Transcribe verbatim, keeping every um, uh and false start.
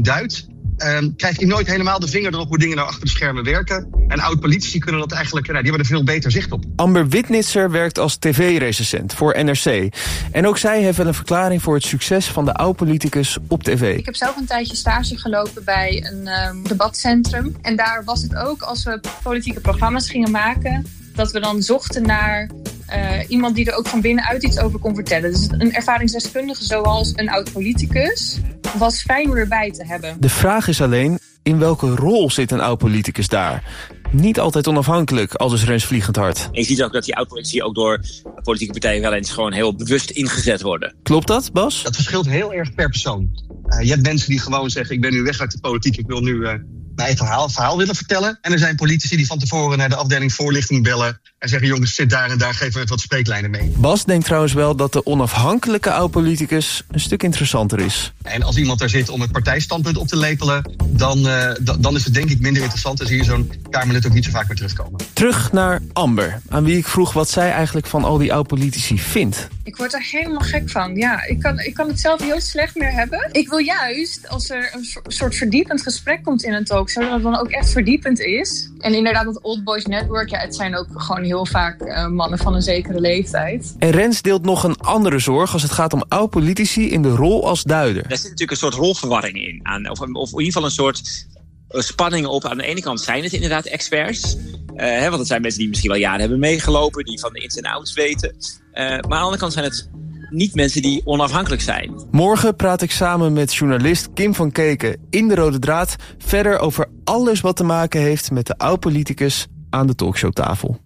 duidt, Um, krijg je nooit helemaal de vinger erop hoe dingen nou achter de schermen werken. En oud-politici kunnen dat eigenlijk, nou, die hebben er veel beter zicht op. Amber Witnitzer werkt als tv-recensent voor N R C. En ook zij heeft wel een verklaring voor het succes van de oud-politicus op tv. Ik heb zelf een tijdje stage gelopen bij een um, debatcentrum. En daar was het ook, als we politieke programma's gingen maken, dat we dan zochten naar uh, iemand die er ook van binnenuit iets over kon vertellen. Dus een ervaringsdeskundige zoals een oud-politicus was fijn om erbij te hebben. De vraag is alleen, in welke rol zit een oud-politicus daar? Niet altijd onafhankelijk, aldus Rens Vliegendhart. En je ziet ook dat die oud-politici ook door politieke partijen wel eens gewoon heel bewust ingezet worden. Klopt dat, Bas? Dat verschilt heel erg per persoon. Uh, je hebt mensen die gewoon zeggen, ik ben nu weg uit de politiek, ik wil nu uh, mijn verhaal, verhaal willen vertellen. En er zijn politici die van tevoren naar de afdeling voorlichting bellen en zeggen, jongens, zit daar en daar, geven we wat spreeklijnen mee. Bas denkt trouwens wel dat de onafhankelijke oud-politicus een stuk interessanter is. En als iemand daar zit om het partijstandpunt op te lepelen, dan, uh, d- dan is het denk ik minder interessant. En zie je zo'n Kamerlid ook niet zo vaak meer terugkomen. Terug naar Amber, aan wie ik vroeg wat zij eigenlijk van al die oud-politici vindt. Ik word er helemaal gek van. Ja, ik kan, ik kan het zelf heel slecht meer hebben. Ik wil juist, als er een soort verdiepend gesprek komt in een talkshow, dat het dan ook echt verdiepend is. En inderdaad, dat Old Boys Network, ja, het zijn ook gewoon heel vaak uh, mannen van een zekere leeftijd. En Rens deelt nog een andere zorg als het gaat om oud-politici in de rol als duider. Daar zit natuurlijk een soort rolverwarring in. Aan, of, of in ieder geval een soort spanning op. Aan de ene kant zijn het inderdaad experts. Uh, hè, want het zijn mensen die misschien wel jaren hebben meegelopen, die van de ins en outs weten. Uh, maar aan de andere kant zijn het niet mensen die onafhankelijk zijn. Morgen praat ik samen met journalist Kim van Keken in de Rode Draad verder over alles wat te maken heeft met de oud-politicus aan de talkshowtafel.